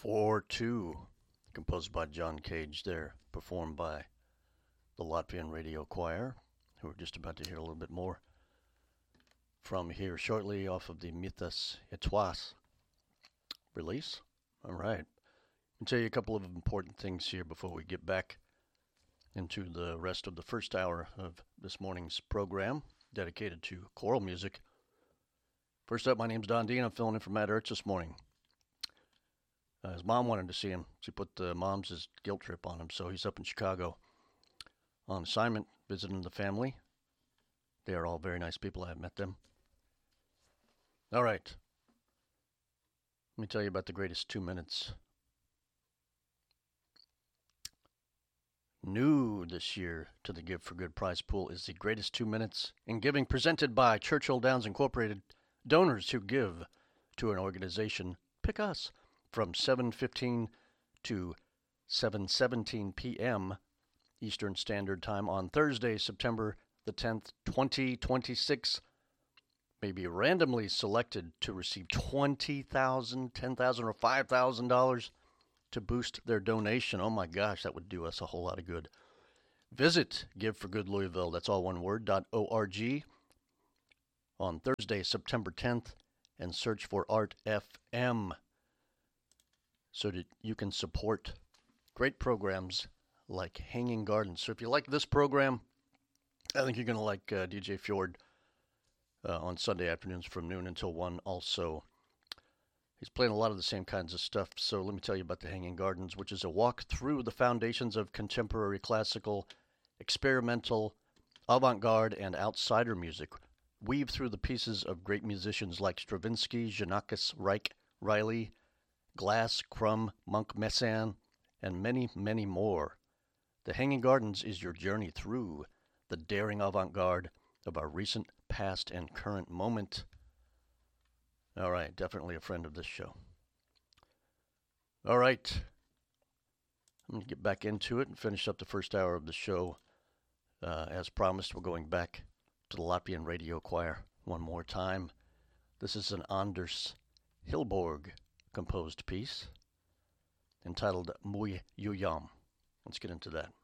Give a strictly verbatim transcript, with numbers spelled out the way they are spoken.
four two, composed by John Cage there, performed by the Latvian Radio Choir, who we're just about to hear a little bit more from here shortly off of the Mythos Etois release. All right. I'll tell you a couple of important things here before we get back into the rest of the first hour of this morning's program dedicated to choral music. First up, my name's Don Dean. I'm filling in for Matt Ertz this morning. Uh, his mom wanted to see him. She put uh, mom's guilt trip on him, so he's up in Chicago on assignment, visiting the family. They are all very nice people. I have met them. All right. Let me tell you about the greatest two minutes. New this year to the Give for Good prize pool is the greatest two minutes in giving, presented by Churchill Downs Incorporated. Donors who give to an organization pick us from seven fifteen to seven seventeen p.m. Eastern Standard Time on Thursday, September the tenth, twenty twenty-six. May be randomly selected to receive twenty thousand dollars, ten thousand dollars, or five thousand dollars to boost their donation. Oh my gosh, that would do us a whole lot of good. Visit Give for Good Louisville, that's all one word, .org, on Thursday, September tenth, and search for Art F M so that you can support great programs like Hanging Gardens. So if you like this program, I think you're going to like uh, D J Fjord uh, on Sunday afternoons from noon until one also. He's playing a lot of the same kinds of stuff, so let me tell you about the Hanging Gardens, which is a walk through the foundations of contemporary classical, experimental, avant-garde, and outsider music. Weave through the pieces of great musicians like Stravinsky, Xenakis, Reich, Riley, Glass, Crumb, Monk, Messan, and many, many more. The Hanging Gardens is your journey through the daring avant-garde of our recent, past, and current moment. All right, definitely a friend of this show. All right, I'm going to get back into it and finish up the first hour of the show. Uh, as promised, we're going back to the Latvian Radio Choir one more time. This is an Anders Hilborg composed piece entitled Muy Jujam. Let's get into that.